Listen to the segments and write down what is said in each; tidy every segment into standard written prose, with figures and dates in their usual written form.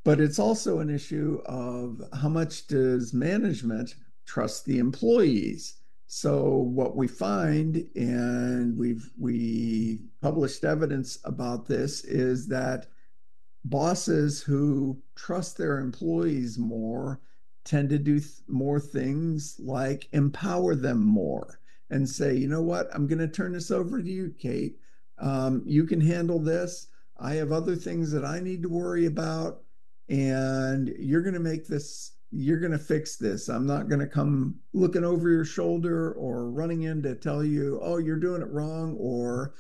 But it's also an issue of how much does management trust the employees? So what we find, and we published evidence about this, is that bosses who trust their employees more tend to do more things like empower them more and say, you know what, I'm going to turn this over to you, Kate. You can handle this. I have other things that I need to worry about, and you're going to fix this. I'm not going to come looking over your shoulder or running in to tell you, oh, you're doing it wrong, or,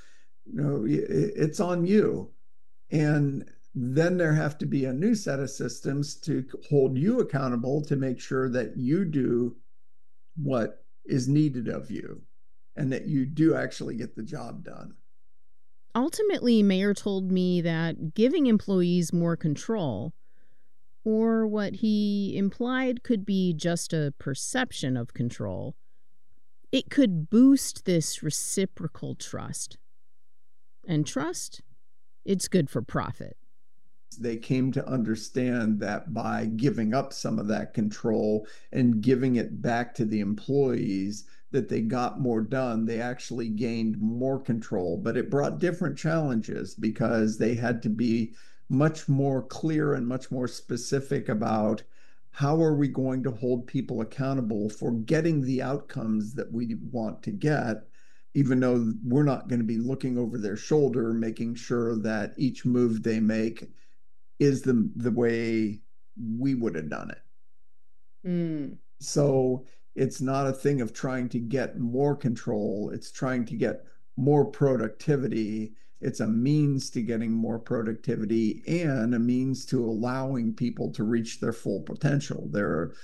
it's on you. And then there have to be a new set of systems to hold you accountable to make sure that you do what is needed of you and that you do actually get the job done. Ultimately, Mayer told me that giving employees more control, or what he implied could be just a perception of control, it could boost this reciprocal trust. And trust, it's good for profit. They came to understand that by giving up some of that control and giving it back to the employees, that they got more done. They actually gained more control, but it brought different challenges because they had to be much more clear and much more specific about how are we going to hold people accountable for getting the outcomes that we want to get, even though we're not going to be looking over their shoulder, making sure that each move they make is the way we would have done it. Mm. So it's not a thing of trying to get more control, it's trying to get more productivity. It's a means to getting more productivity and a means to allowing people to reach their full potential. There are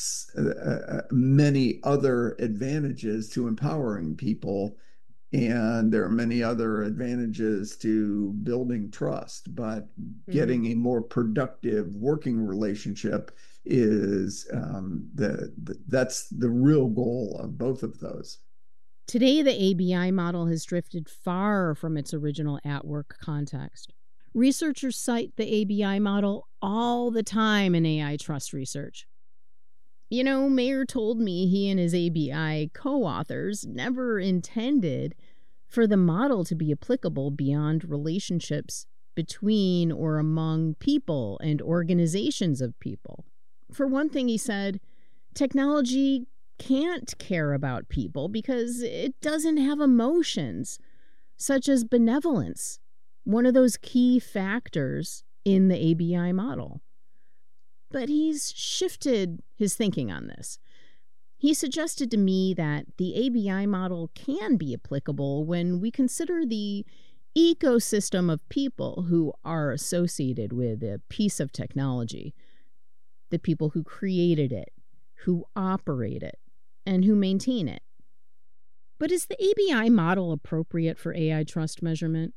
many other advantages to empowering people, and there are many other advantages to building trust, but getting a more productive working relationship is that's the real goal of both of those. Today, the ABI model has drifted far from its original at-work context. Researchers cite the ABI model all the time in AI trust research. You know, Mayer told me he and his ABI co-authors never intended for the model to be applicable beyond relationships between or among people and organizations of people. For one thing, he said, technology can't care about people because it doesn't have emotions, such as benevolence, one of those key factors in the ABI model. But he's shifted his thinking on this. He suggested to me that the ABI model can be applicable when we consider the ecosystem of people who are associated with a piece of technology, the people who created it, who operate it, and who maintain it. But is the ABI model appropriate for AI trust measurement?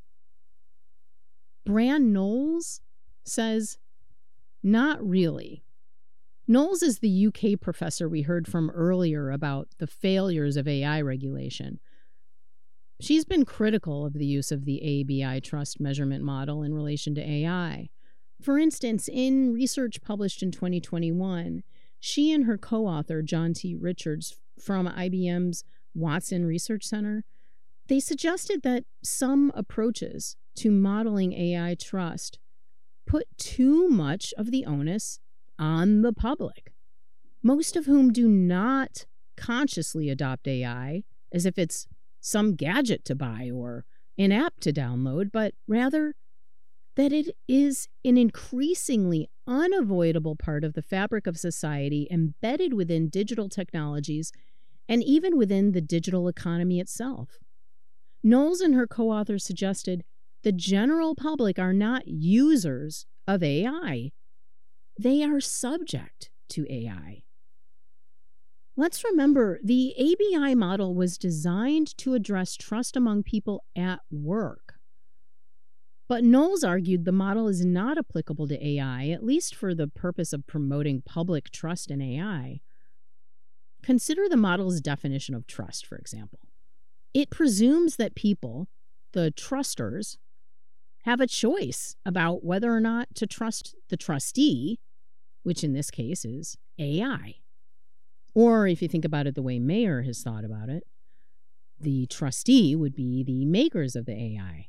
Bran Knowles says, not really. Knowles is the UK professor we heard from earlier about the failures of AI regulation. She's been critical of the use of the ABI trust measurement model in relation to AI. For instance, in research published in 2021, she and her co-author, John T. Richards from IBM's Watson Research Center, they suggested that some approaches to modeling AI trust put too much of the onus on the public, most of whom do not consciously adopt AI as if it's some gadget to buy or an app to download, but rather that it is an increasingly unavoidable part of the fabric of society embedded within digital technologies and even within the digital economy itself. Knowles and her co-authors suggested the general public are not users of AI. They are subject to AI. Let's remember, the ABI model was designed to address trust among people at work. But Knowles argued the model is not applicable to AI, at least for the purpose of promoting public trust in AI. Consider the model's definition of trust, for example. It presumes that people, the trusters, have a choice about whether or not to trust the trustee, which in this case is AI. Or if you think about it the way Mayer has thought about it, the trustee would be the makers of the AI.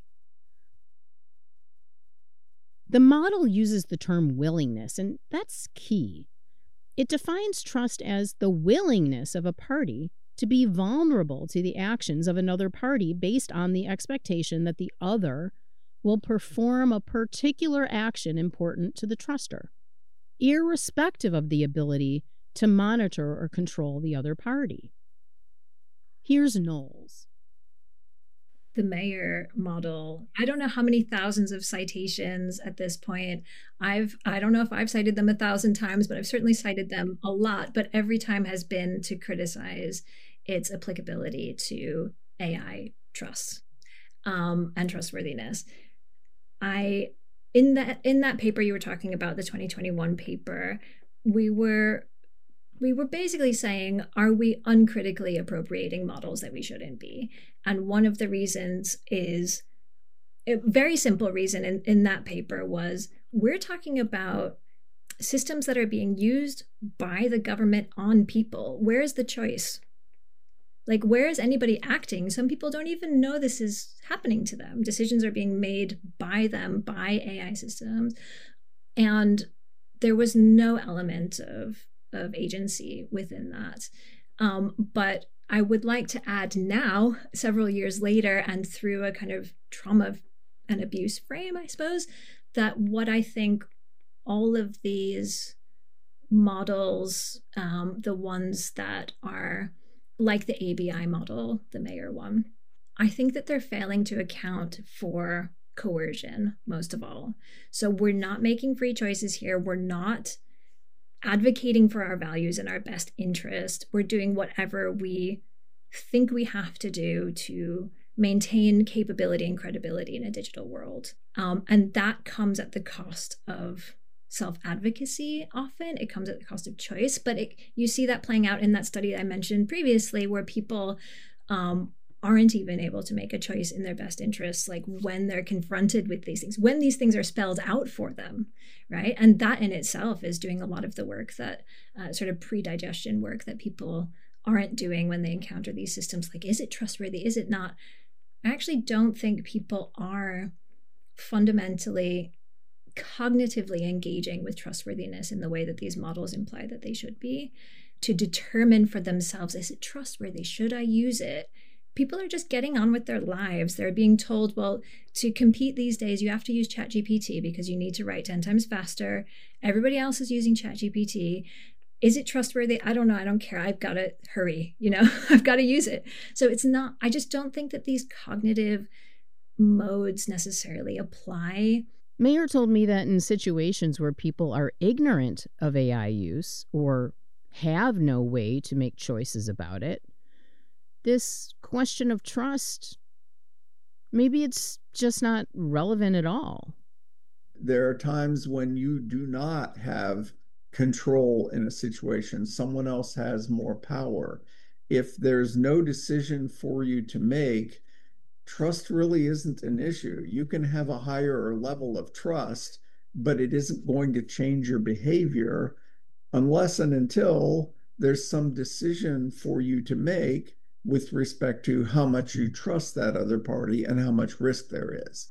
The model uses the term willingness, and that's key. It defines trust as the willingness of a party to be vulnerable to the actions of another party based on the expectation that the other will perform a particular action important to the truster, irrespective of the ability to monitor or control the other party. Here's Knowles. The Mayer model, I don't know how many thousands of citations at this point. I don't know if I've cited them 1,000 times, but I've certainly cited them a lot. But every time has been to criticize its applicability to AI trust and trustworthiness. In that paper you were talking about, the 2021 paper, we were basically saying, are we uncritically appropriating models that we shouldn't be? And one of the reasons is, a very simple reason in that paper was, we're talking about systems that are being used by the government on people. Where is the choice? Like, where is anybody acting? Some people don't even know this is happening to them. Decisions are being made by them, by AI systems. And there was no element of agency within that. But I would like to add now, several years later, and through a kind of trauma and abuse frame, I suppose, that what I think all of these models, the ones that are like the ABI model, the Mayer one, I think that they're failing to account for coercion, most of all. So we're not making free choices here. We're not advocating for our values and our best interest. We're doing whatever we think we have to do to maintain capability and credibility in a digital world. And that comes at the cost of self-advocacy often. It comes at the cost of choice. But you see that playing out in that study I mentioned previously, where people aren't even able to make a choice in their best interests, like when they're confronted with these things, when these things are spelled out for them, right? And that in itself is doing a lot of the work that sort of pre-digestion work that people aren't doing when they encounter these systems. Like, is it trustworthy? Is it not? I actually don't think people are fundamentally cognitively engaging with trustworthiness in the way that these models imply that they should be, to determine for themselves, is it trustworthy? Should I use it? People are just getting on with their lives. They're being told, well, to compete these days, you have to use ChatGPT because you need to write 10 times faster. Everybody else is using ChatGPT. Is it trustworthy? I don't know. I don't care. I've got to hurry, I've got to use it. So it's not, I just don't think that these cognitive modes necessarily apply. Mayer told me that in situations where people are ignorant of AI use or have no way to make choices about it, this question of trust, maybe it's just not relevant at all. There are times when you do not have control in a situation. Someone else has more power. If there's no decision for you to make, trust really isn't an issue. You can have a higher level of trust, but it isn't going to change your behavior unless and until there's some decision for you to make with respect to how much you trust that other party and how much risk there is.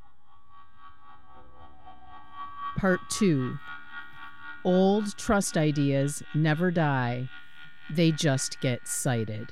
Part 2. Old trust ideas never die. They just get cited.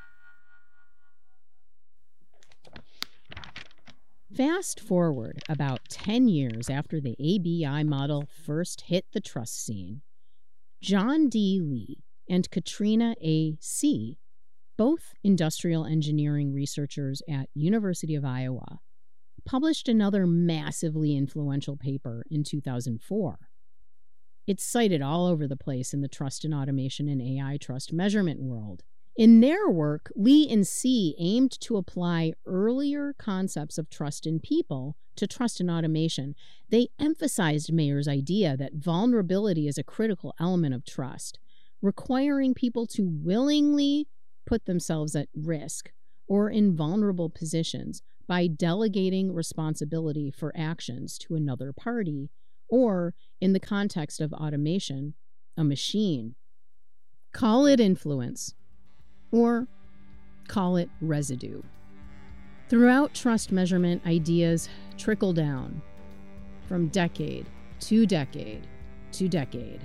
Fast forward about 10 years after the ABI model first hit the trust scene, John D. Lee and Katrina A. C., both industrial engineering researchers at University of Iowa, published another massively influential paper in 2004. It's cited all over the place in the trust and automation and AI trust measurement world. In their work, Lee and C. aimed to apply earlier concepts of trust in people to trust and automation. They emphasized Mayer's idea that vulnerability is a critical element of trust, requiring people to willingly put themselves at risk or in vulnerable positions by delegating responsibility for actions to another party, or, in the context of automation, a machine. Call it influence, or call it residue. Throughout trust measurement, ideas trickle down from decade to decade to decade.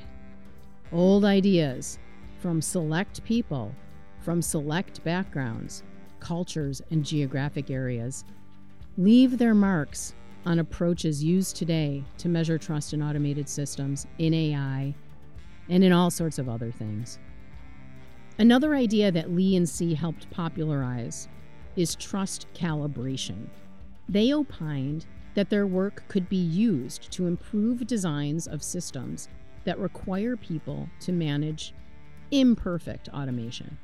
Old ideas from select people, from select backgrounds, cultures, and geographic areas leave their marks on approaches used today to measure trust in automated systems, in AI, and in all sorts of other things. Another idea that Lee and See helped popularize is trust calibration. They opined that their work could be used to improve designs of systems that require people to manage imperfect automation.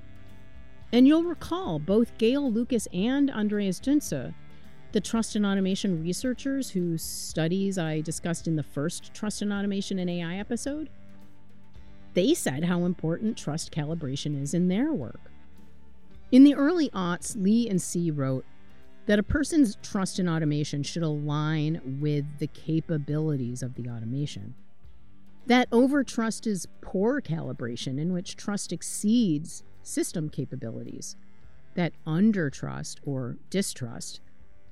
And you'll recall both Gail Lucas and Andreas Dünze, the trust and automation researchers whose studies I discussed in the first Trust and Automation and AI episode. They said how important trust calibration is in their work. In the early aughts, Lee and See wrote that a person's trust in automation should align with the capabilities of the automation. That over-trust is poor calibration in which trust exceeds system capabilities. That under-trust or distrust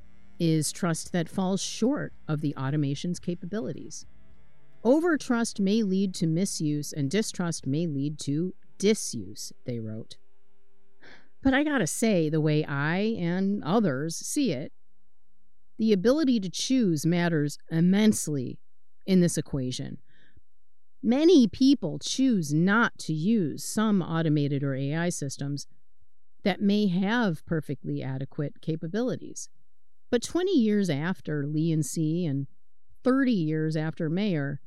is trust that falls short of the automation's capabilities. Over-trust may lead to misuse and distrust may lead to disuse, they wrote. But I gotta say, the way I and others see it, the ability to choose matters immensely in this equation. Many people choose not to use some automated or AI systems that may have perfectly adequate capabilities. But 20 years after Lee and See and 30 years after Mayer,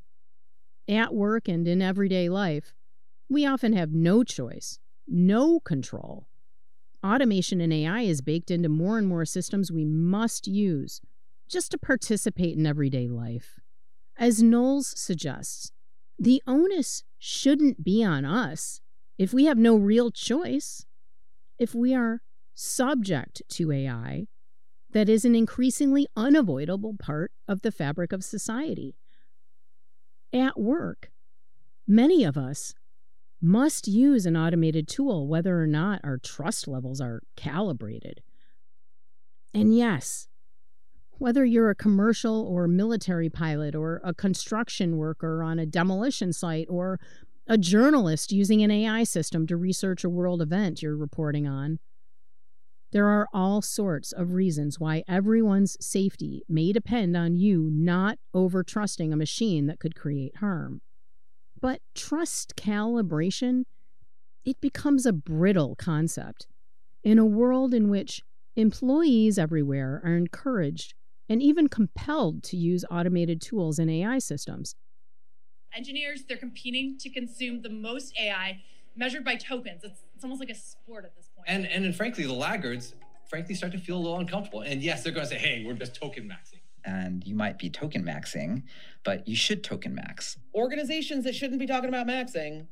at work and in everyday life, we often have no choice, no control. Automation and AI is baked into more and more systems we must use just to participate in everyday life. As Knowles suggests, the onus shouldn't be on us if we have no real choice. If we are subject to AI, that is an increasingly unavoidable part of the fabric of society. At work, many of us must use an automated tool whether or not our trust levels are calibrated. And yes, whether you're a commercial or military pilot or a construction worker on a demolition site or a journalist using an AI system to research a world event you're reporting on, there are all sorts of reasons why everyone's safety may depend on you not over-trusting a machine that could create harm. But trust calibration, it becomes a brittle concept in a world in which employees everywhere are encouraged and even compelled to use automated tools and AI systems. Engineers, they're competing to consume the most AI measured by tokens. It's almost like a sport at this point. And frankly, the laggards, start to feel a little uncomfortable. And yes, they're going to say, hey, we're just token maxing. And you might be token maxing, but you should token max. Organizations that shouldn't be talking about maxing.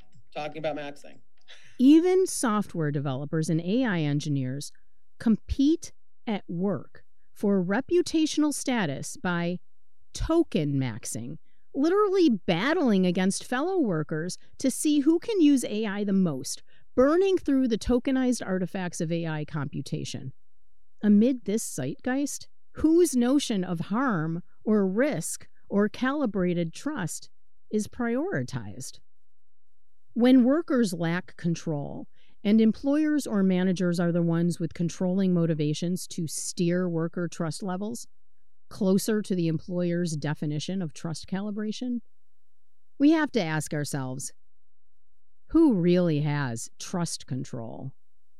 Even software developers and AI engineers compete at work for reputational status by token maxing, literally battling against fellow workers to see who can use AI the most, burning through the tokenized artifacts of AI computation. Amid this zeitgeist, whose notion of harm or risk or calibrated trust is prioritized? When workers lack control and employers or managers are the ones with controlling motivations to steer worker trust levels closer to the employer's definition of trust calibration, we have to ask ourselves, who really has trust control?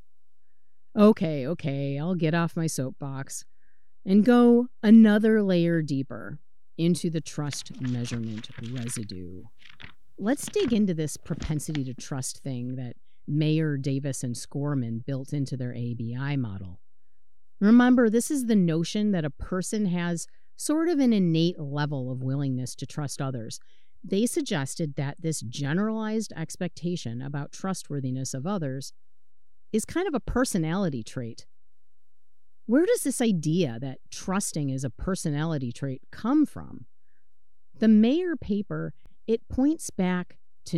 Okay, I'll get off my soapbox and go another layer deeper into the trust measurement residue. Let's dig into this propensity to trust thing that Mayer, Davis, and Scorman built into their ABI model. Remember, this is the notion that a person has sort of an innate level of willingness to trust others. They suggested that this generalized expectation about trustworthiness of others is kind of a personality trait. Where does this idea that trusting is a personality trait come from? The Mayer paper, it points back to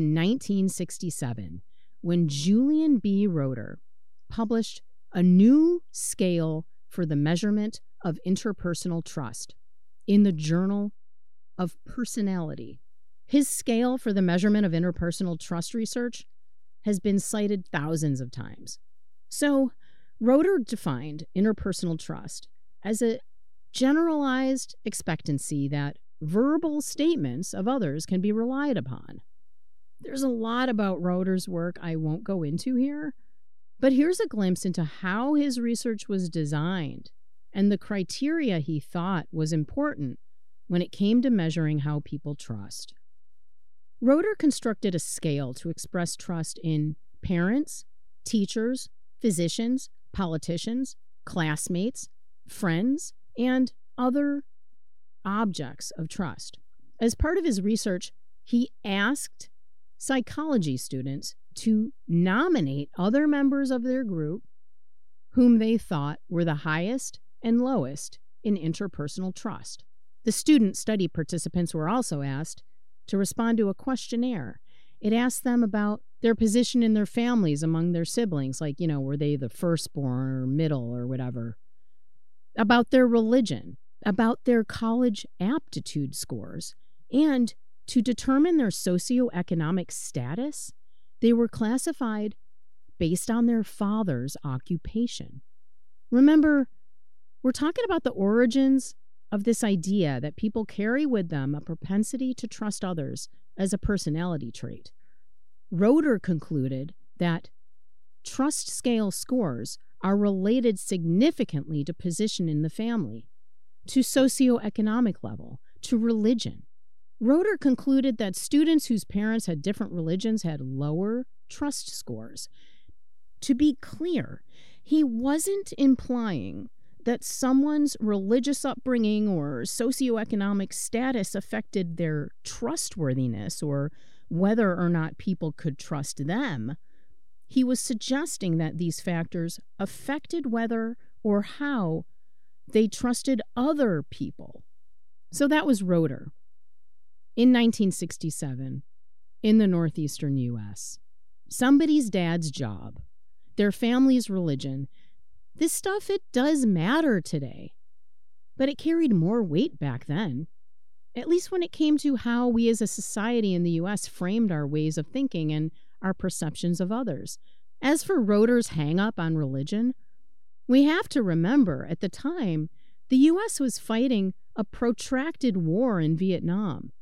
1967 when Julian B. Roeder published a new scale for the measurement of interpersonal trust in the Journal of Personality. His scale for the measurement of interpersonal trust research has been cited thousands of times. So, Roeder defined interpersonal trust as a generalized expectancy that verbal statements of others can be relied upon. There's a lot about Roeder's work I won't go into here, but here's a glimpse into how his research was designed and the criteria he thought was important when it came to measuring how people trust. Roeder constructed a scale to express trust in parents, teachers, physicians, politicians, classmates, friends, and other objects of trust. As part of his research, he asked psychology students to nominate other members of their group whom they thought were the highest and lowest in interpersonal trust. The student study participants were also asked to respond to a questionnaire. It asked them about their position in their families among their siblings, like, were they the firstborn or middle or whatever, about their religion, about their college aptitude scores, and to determine their socioeconomic status, they were classified based on their father's occupation. Remember, we're talking about the origins of this idea that people carry with them a propensity to trust others as a personality trait. Roeder concluded that trust scale scores are related significantly to position in the family, to socioeconomic level, to religion. Roeder concluded that students whose parents had different religions had lower trust scores. To be clear, he wasn't implying that someone's religious upbringing or socioeconomic status affected their trustworthiness or whether or not people could trust them. He was suggesting that these factors affected whether or how they trusted other people. So that was Roeder in 1967 in the northeastern U.S. Somebody's dad's job, their family's religion, this stuff, it does matter today. But it carried more weight back then, at least when it came to how we as a society in the U.S. framed our ways of thinking and our perceptions of others. As for Roeder's hang-up on religion, we have to remember at the time, the U.S. was fighting a protracted war in Vietnam.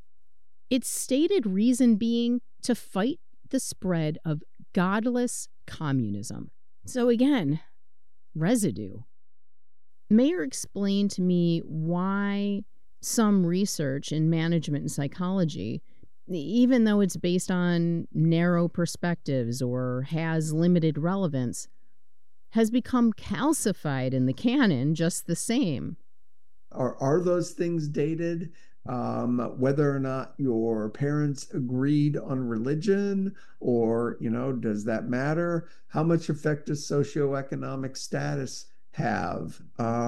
Its stated reason being to fight the spread of godless communism. So again, residue. Mayer explained to me why some research in management and psychology, even though it's based on narrow perspectives or has limited relevance, has become calcified in the canon just the same. Are those things dated? Whether or not your parents agreed on religion, or, does that matter? How much effect does socioeconomic status have?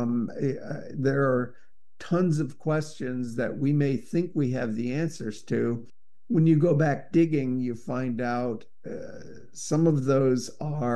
There are tons of questions that we may think we have the answers to. When you go back digging, you find out some of the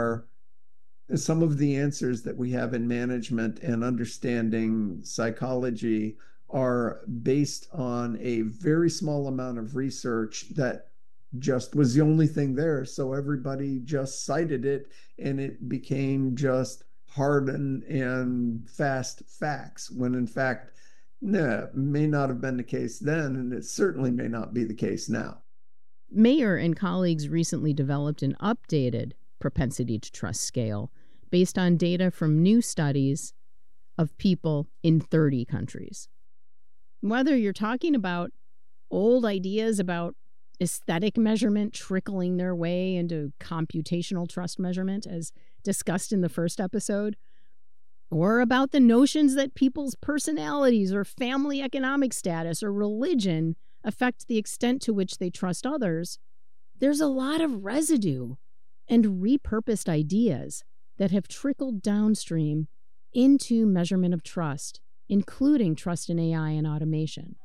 answers that we have in management and understanding psychology are based on a very small amount of research that just was the only thing there. So everybody just cited it, and it became just hard and fast facts, when in fact, no, may not have been the case then, and it certainly may not be the case now. Mayer and colleagues recently developed an updated propensity to trust scale based on data from new studies of people in 30 countries. Whether you're talking about old ideas about aesthetic measurement trickling their way into computational trust measurement, as discussed in the first episode, or about the notions that people's personalities or family economic status or religion affect the extent to which they trust others, there's a lot of residue and repurposed ideas that have trickled downstream into measurement of trust, including trust in AI and automation.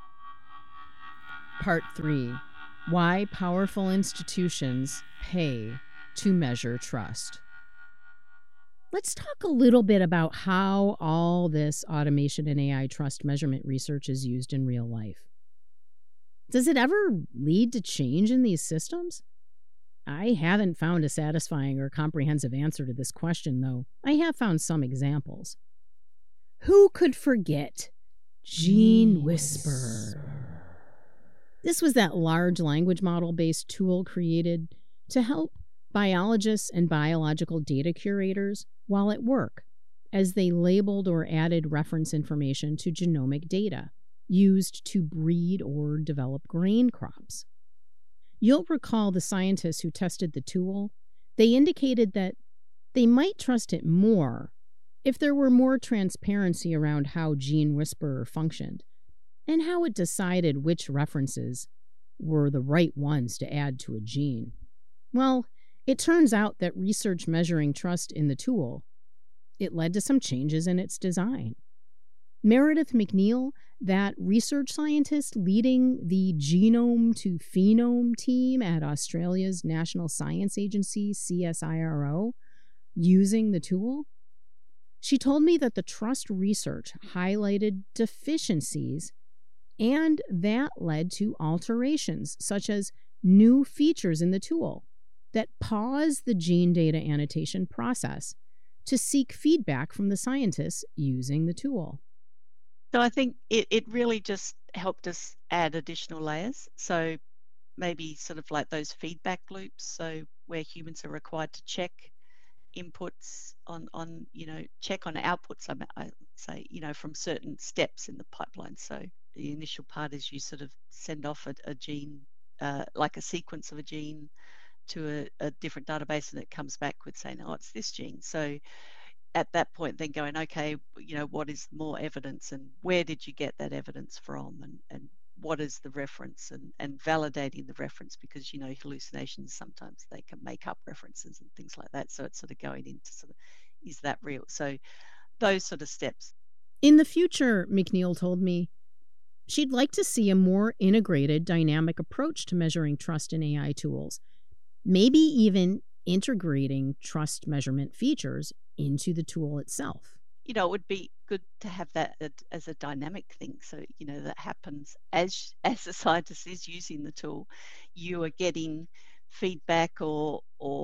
Part 3. Why powerful institutions pay to measure trust. Let's talk a little bit about how all this automation and AI trust measurement research is used in real life. Does it ever lead to change in these systems? I haven't found a satisfying or comprehensive answer to this question, though I have found some examples. Who could forget Gene Whisperer? This was that large language model-based tool created to help biologists and biological data curators while at work as they labeled or added reference information to genomic data used to breed or develop grain crops. You'll recall the scientists who tested the tool. They indicated that they might trust it more if there were more transparency around how Gene Whisperer functioned and how it decided which references were the right ones to add to a gene. Well, it turns out that research measuring trust in the tool, it led to some changes in its design. Meredith McNeil, that research scientist leading the Genome to Phenome team at Australia's National Science Agency, CSIRO, using the tool, she told me that the trust research highlighted deficiencies and that led to alterations, such as new features in the tool that pause the gene data annotation process to seek feedback from the scientists using the tool. So I think it really just helped us add additional layers. So maybe sort of like those feedback loops, so where humans are required to check inputs on check on outputs, I say, from certain steps in the pipeline. So the initial part is you sort of send off a gene, like a sequence of a gene to a different database, and it comes back with saying, oh, it's this gene. So at that point, then going, okay, what is more evidence and where did you get that evidence from, and what is the reference, and validating the reference, because, hallucinations, sometimes they can make up references and things like that. So it's sort of going into sort of, is that real? So those sort of steps. In the future, McNeil told me, she'd like to see a more integrated, dynamic approach to measuring trust in AI tools, maybe even integrating trust measurement features into the tool itself. It would be good to have that as a dynamic thing. So, that happens as a scientist is using the tool, you are getting feedback or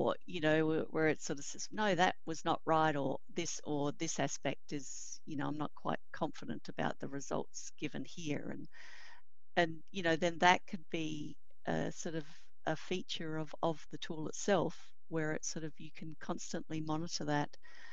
where it sort of says, no, that was not right, or this aspect is, I'm not quite confident about the results given here. And then that could be a sort of a feature of the tool itself, where it's sort of, you can constantly monitor that,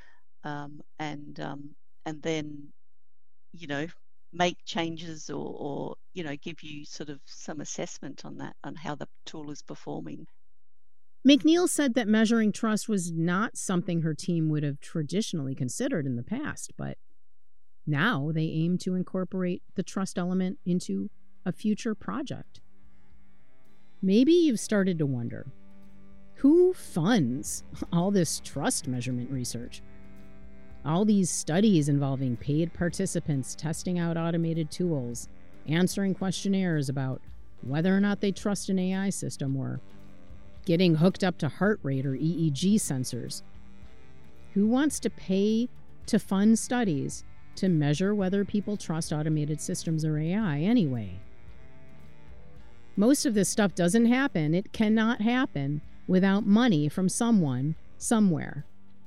and then make changes or give you sort of some assessment on that, on how the tool is performing. McNeil said that measuring trust was not something her team would have traditionally considered in the past, but now they aim to incorporate the trust element into a future project. Maybe you've started to wonder, who funds all this trust measurement research? All these studies involving paid participants testing out automated tools, answering questionnaires about whether or not they trust an AI system, or getting hooked up to heart rate or EEG sensors. Who wants to pay to fund studies to measure whether people trust automated systems or AI anyway? Most of this stuff doesn't happen. It cannot happen without money from someone, somewhere.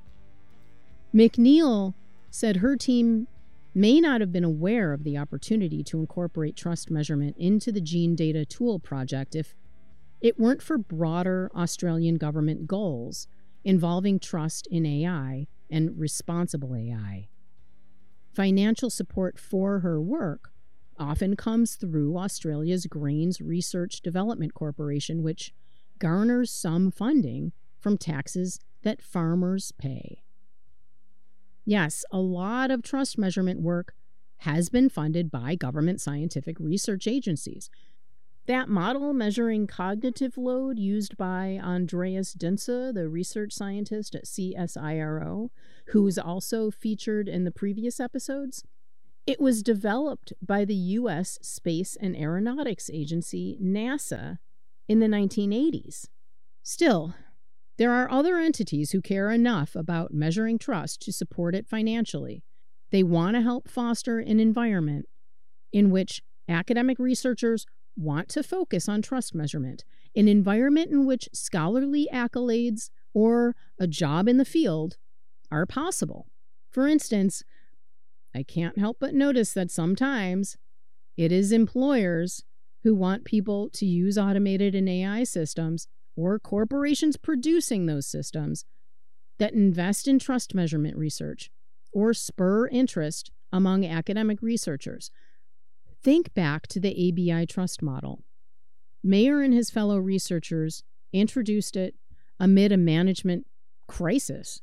McNeil said her team may not have been aware of the opportunity to incorporate trust measurement into the Gene Data Tool project if it weren't for broader Australian government goals involving trust in AI and responsible AI. Financial support for her work often comes through Australia's Grains Research Development Corporation, which garners some funding from taxes that farmers pay. Yes, a lot of trust measurement work has been funded by government scientific research agencies. That model measuring cognitive load used by Andreas Dünse, the research scientist at CSIRO, who's also featured in the previous episodes, it was developed by the U.S. Space and Aeronautics Agency, NASA, in the 1980s. Still, there are other entities who care enough about measuring trust to support it financially. They want to help foster an environment in which academic researchers want to focus on trust measurement, an environment in which scholarly accolades or a job in the field are possible. For instance, I can't help but notice that sometimes it is employers who want people to use automated and AI systems, or corporations producing those systems, that invest in trust measurement research or spur interest among academic researchers. Think back to the ABI trust model. Mayer and his fellow researchers introduced it amid a management crisis.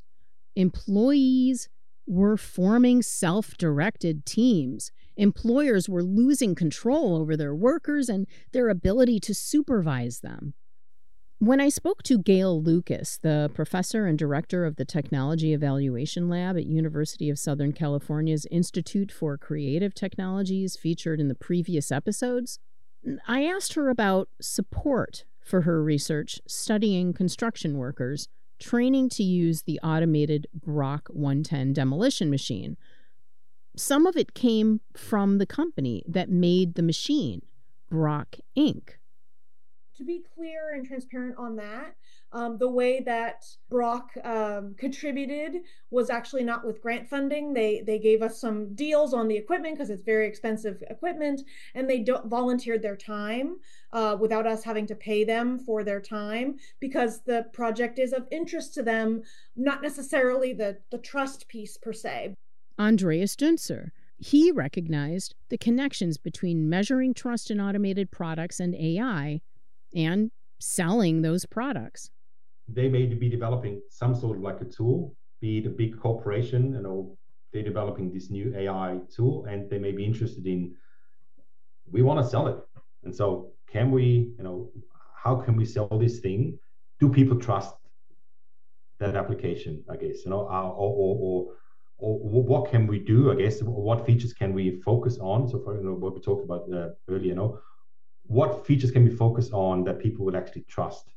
Employees were forming self-directed teams. Employers were losing control over their workers and their ability to supervise them. When I spoke to Gail Lucas, the professor and director of the Technology Evaluation Lab at University of Southern California's Institute for Creative Technologies, featured in the previous episodes, I asked her about support for her research studying construction workers training to use the automated Brock 110 demolition machine. Some of it came from the company that made the machine, Brock Inc. To be clear and transparent on that, the way that Brock contributed was actually not with grant funding. They gave us some deals on the equipment because it's very expensive equipment, and they volunteered their time without us having to pay them for their time, because the project is of interest to them, not necessarily the trust piece per se. Andreas Dünse, he recognized the connections between measuring trust in automated products and AI and selling those products. They may be developing some sort of like a tool, be it a big corporation, they're developing this new AI tool, and they may be interested in, we want to sell it. And so can we, how can we sell this thing? Do people trust that application, I guess, or what can we do, I guess, what features can we focus on? So for what we talked about earlier, what features can we focus on that people would actually trust?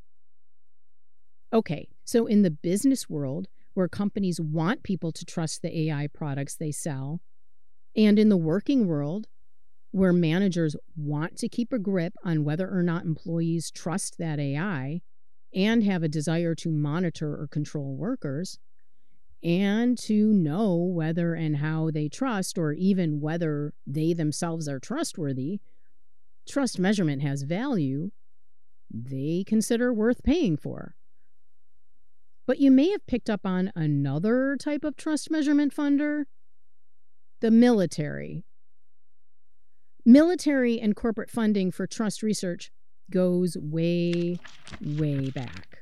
Okay, so in the business world, where companies want people to trust the AI products they sell, and in the working world, where managers want to keep a grip on whether or not employees trust that AI and have a desire to monitor or control workers, and to know whether and how they trust, or even whether they themselves are trustworthy, trust measurement has value they consider worth paying for. But you may have picked up on another type of trust measurement funder: the military. Military and corporate funding for trust research goes way, way back.